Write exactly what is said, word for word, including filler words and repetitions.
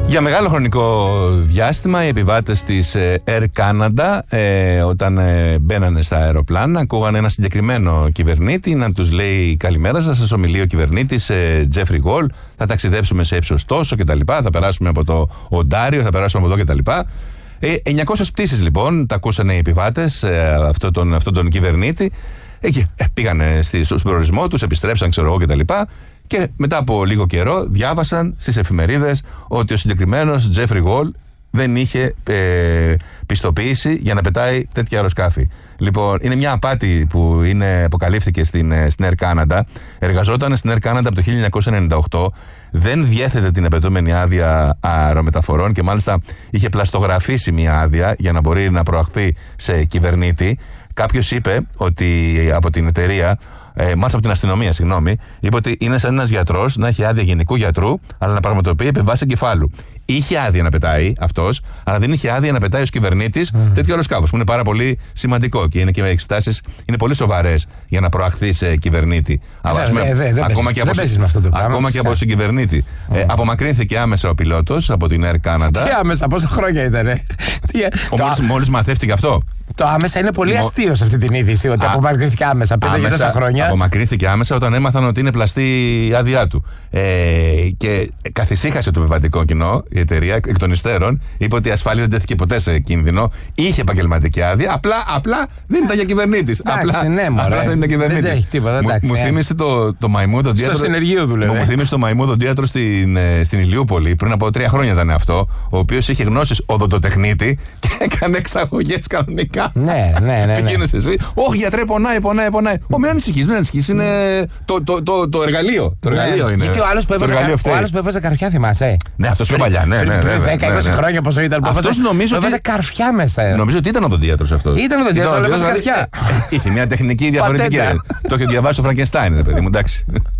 Για μεγάλο χρονικό διάστημα οι επιβάτες της Air Canada ε, όταν ε, μπαίνανε στα αεροπλάνα ακούγανε ένα συγκεκριμένο κυβερνήτη να τους λέει καλημέρα σας, σας ομιλεί ο κυβερνήτης ε, Jeffrey Wall, θα ταξιδέψουμε σε ύψος τόσο κτλ, θα περάσουμε από το Οντάριο, θα περάσουμε από εδώ κτλ. Ε, εννιακόσιες πτήσεις λοιπόν τα ακούσανε οι επιβάτες ε, αυτόν τον, αυτό τον κυβερνήτη. Εκεί ε, πήγανε στη, στον προορισμό τους, επιστρέψαν ξέρω εγώ κτλ. Και μετά από λίγο καιρό διάβασαν στις εφημερίδες ότι ο συγκεκριμένος Jeffrey Wall δεν είχε ε, πιστοποίηση για να πετάει τέτοια αεροσκάφη. Λοιπόν, είναι μια απάτη που είναι, αποκαλύφθηκε στην, στην Air Canada. Εργαζόταν στην Air Canada από το χίλια εννιακόσια ενενήντα οκτώ. Δεν διέθετε την απαιτούμενη άδεια αερομεταφορών και μάλιστα είχε πλαστογραφήσει μια άδεια για να μπορεί να προαχθεί σε κυβερνήτη. Κάποιος είπε ότι από την εταιρεία, ε, μάλιστα από την αστυνομία, συγγνώμη, είπε ότι είναι σαν ένας γιατρός να έχει άδεια γενικού γιατρού, αλλά να πραγματοποιεί επεμβάσεις εγκεφάλου. Είχε άδεια να πετάει αυτός, αλλά δεν είχε άδεια να πετάει ως κυβερνήτης mm. τέτοιο αεροσκάφος, που είναι πάρα πολύ σημαντικό και είναι και οι εξετάσεις είναι πολύ σοβαρές για να προαχθεί σε κυβερνήτη. Ακόμα και από συγκυβερνήτη. Mm. Ε, απομακρύνθηκε άμεσα ο πιλότος από την Air Canada. Τι άμεσα, πόσα χρόνια ήτανε. Μόλις μαθεύτηκε αυτό. Το άμεσα είναι πολύ αστείο σε αυτή την είδηση, ότι Α, απομακρύνθηκε άμεσα πέντε και τέσσερα χρόνια. Απομακρύνθηκε άμεσα όταν έμαθαν ότι είναι πλαστή η άδειά του. Ε, και καθησύχασε το επιβατικό κοινό, η εταιρεία, εκ των υστέρων, είπε ότι η ασφάλεια δεν τέθηκε ποτέ σε κίνδυνο. Είχε επαγγελματική άδεια, απλά, απλά δεν ήταν για κυβερνήτης. Απλά, ναι, απλά δεν ήταν κυβερνήτης. Δεν έχει τίποτα, εντάξει. Μου, μου θύμισε το, το μαϊμού τον Διάτρο. Στο συνεργείο δουλεύει. Μου θύμισε το μαϊμού τον Διάτρο στην, στην Ηλιούπολη πριν από τρία χρόνια ήταν αυτό, ο οποίος είχε γνώσεις οδοντοτεχνίτη και έκανε εξαγωγές κανονικά. Ναι, ναι, ναι. Τι γίνεσαι εσύ? Όχι, γιατρέ, πονάει, πονάει, πονάει. Ω, μην ανησυχείς, μην ανησυχείς. Είναι το, το, το, το εργαλείο. Το εργαλείο είναι. Γιατί ο άλλος που έβαζε καρφιά, θυμάσαι. Ναι, αυτός πιο παλιά. Ναι, ναι, πριν δέκα είκοσι χρόνια πόσο ήταν. Αυτός νομίζω ότι έβαζε καρφιά μέσα. Νομίζω ότι ήταν οδοντίατρος αυτός. Ήταν οδοντίατρος, αλλά έβαζε καρφιά. Είχε μια τεχνική διαφορετική. Το είχε διαβάσει ο Φραγκενστάιν, ρε παιδί μου, εντάξει.